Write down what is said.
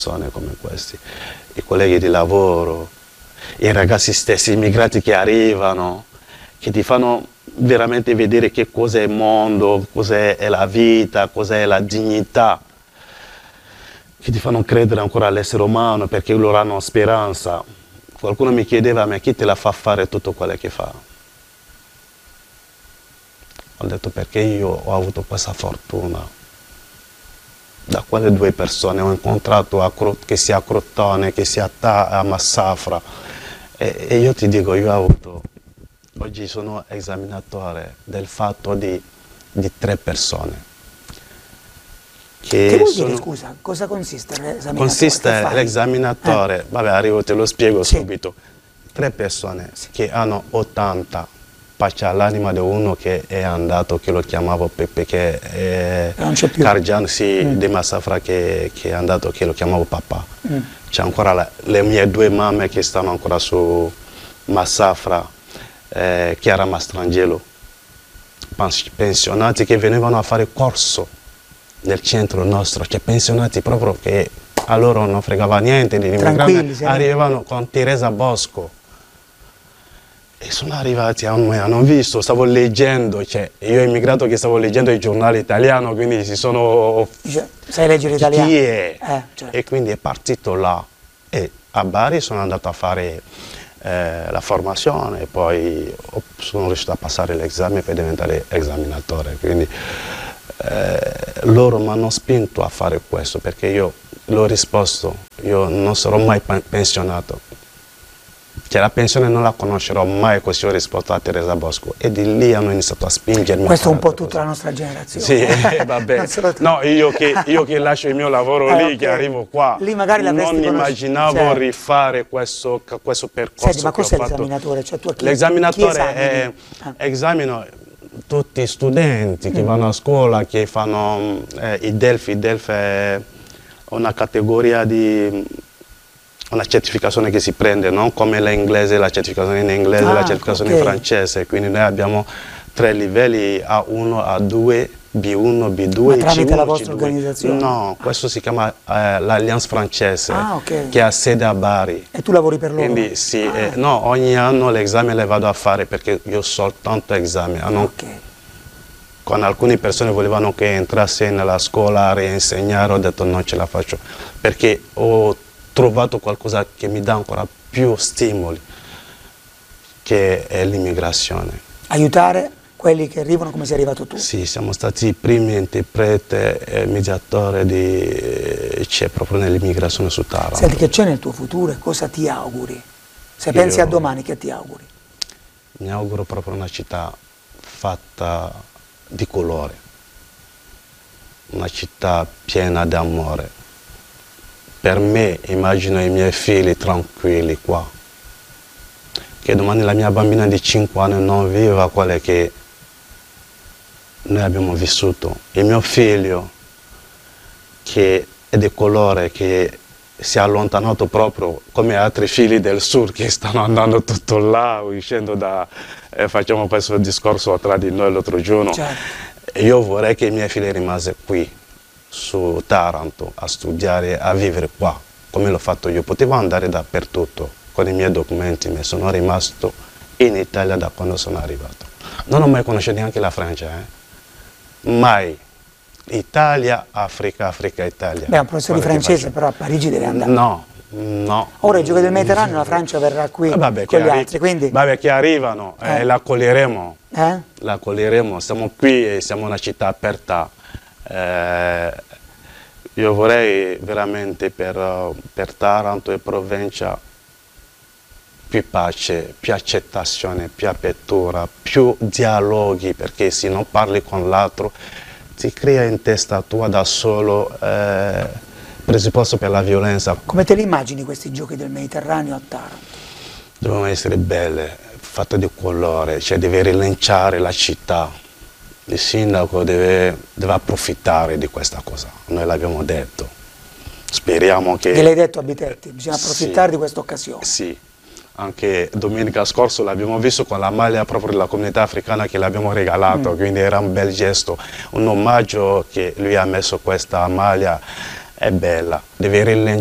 persone come questi, i colleghi di lavoro, i ragazzi stessi, i immigrati che arrivano, che ti fanno veramente vedere che cos'è il mondo, cos'è la vita, cos'è la dignità, che ti fanno credere ancora all'essere umano perché loro hanno speranza. Qualcuno mi chiedeva, ma chi te la fa fare tutto quello che fa? Ho detto perché io ho avuto questa fortuna. Da quelle due persone ho incontrato, che sia a Crotone, che sia a Massafra, e io ti dico, io ho avuto, oggi sono esaminatore del fatto di 3 persone. Che vuol dire, scusa, cosa consiste l'esaminatore? Consiste l'esaminatore, vabbè, arrivo, te lo spiego subito. 3 persone che hanno 80, pace all'anima di uno che è andato, che lo chiamavo Peppe, che è Cargian, sì, di Massafra, che è andato, che lo chiamavo papà. C'è ancora le mie 2 mamme che stanno ancora su Massafra, Chiara Mastrangelo, pensionati che venivano a fare corso nel centro nostro, cioè pensionati proprio che a loro non fregava niente, gli immigrati arrivavano con Teresa Bosco. E sono arrivati a me, hanno visto, stavo leggendo, cioè io immigrato che stavo leggendo il giornale italiano, quindi si sono... Sai leggere italiano? Chi è? Certo. E quindi è partito là. E a Bari sono andato a fare la formazione e poi sono riuscito a passare l'esame per diventare esaminatore. Quindi loro mi hanno spinto a fare questo perché io l'ho risposto, io non sarò mai pensionato. Cioè la pensione non la conoscerò mai, così ho risposto a Teresa Bosco e di lì hanno iniziato a spingermi. Questo è un po' tutta la nostra generazione. Sì, vabbè. No, io che lascio il mio lavoro lì, che arrivo qua, lì magari non immaginavo rifare questo percorso. Senti, ma cos'è l'esaminatore? Cioè, l'esaminatore esamino tutti gli studenti che vanno a scuola, che fanno i DELF. Il DELF è una categoria di... una certificazione che si prende, non come l'inglese, la certificazione in inglese, la certificazione in francese, quindi noi abbiamo 3 livelli, A1, A2, B1, B2, Ma tramite C1, la vostra C2. organizzazione? No, questo si chiama l'Alliance Francese, che ha sede a Bari. E tu lavori per loro? Quindi sì, no, ogni anno l'esame le vado a fare perché io ho soltanto esame. Quando alcune persone volevano che entrassi nella scuola a reinsegnare, ho detto non ce la faccio, perché ho trovato qualcosa che mi dà ancora più stimoli, che è l'immigrazione. Aiutare quelli che arrivano come sei arrivato tu? Sì, siamo stati i primi interprete e mediatori c'è proprio nell'immigrazione su Taranto. Senti, che c'è nel tuo futuro e cosa ti auguri? Se pensi a domani, che ti auguri? Mi auguro proprio una città fatta di colore, una città piena di amore. Per me, immagino i miei figli tranquilli qua, che domani la mia bambina di 5 anni non viva quelle che noi abbiamo vissuto. Il mio figlio, che è di colore, che si è allontanato proprio come altri figli del sud che stanno andando tutto là, uscendo da... facciamo questo discorso tra di noi l'altro giorno. Certo. Io vorrei che i miei figli rimasero qui, su Taranto, a studiare, a vivere qua, come l'ho fatto io. Potevo andare dappertutto con i miei documenti, ma sono rimasto in Italia da quando sono arrivato. Non ho mai conosciuto neanche la Francia, mai. Italia, Africa, Africa, Italia. Beh, un professore di francese, però a Parigi deve andare. No, no. Ora i Giochi del Mediterraneo, la Francia verrà qui con gli altri, quindi... Vabbè, che arrivano, la accoglieremo. La accoglieremo, siamo qui e siamo una città aperta. Io vorrei veramente per Taranto e provincia più pace, più accettazione, più apertura, più dialoghi, perché se non parli con l'altro ti crea in testa tua da solo presupposto per la violenza. Come te li immagini questi Giochi del Mediterraneo a Taranto? Devono essere belle, fatte di colore, cioè deve rilanciare la città. Il sindaco deve approfittare di questa cosa, noi l'abbiamo detto. Speriamo che... Gliel'hai detto a Bitetti, bisogna approfittare di questa occasione. Sì, anche domenica scorsa l'abbiamo visto con la maglia proprio della comunità africana che l'abbiamo regalato, quindi era un bel gesto, un omaggio che lui ha messo questa maglia, è bella, deve rilanciare.